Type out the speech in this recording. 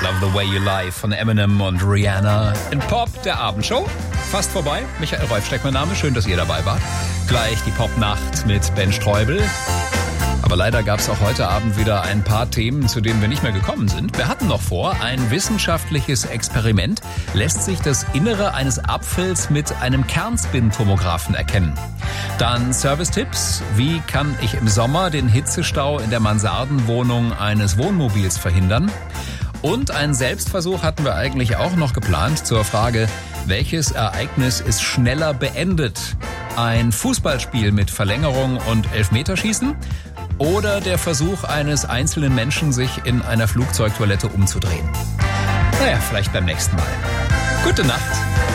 Love the Way You Lie von Eminem und Rihanna in Pop, der Abendshow. Fast vorbei. Michael Reufsteck mein Name. Schön, dass ihr dabei wart. Gleich die Popnacht mit Ben Streubel. Aber leider gab es auch heute Abend wieder ein paar Themen, zu denen wir nicht mehr gekommen sind. Wir hatten noch vor, ein wissenschaftliches Experiment lässt sich das Innere eines Apfels mit einem Kernspintomographen erkennen. Dann Service-Tipps. Wie kann ich im Sommer den Hitzestau in der Mansardenwohnung eines Wohnmobils verhindern? Und einen Selbstversuch hatten wir eigentlich auch noch geplant zur Frage, welches Ereignis ist schneller beendet? Ein Fußballspiel mit Verlängerung und Elfmeterschießen? Oder der Versuch eines einzelnen Menschen, sich in einer Flugzeugtoilette umzudrehen? Naja, vielleicht beim nächsten Mal. Gute Nacht.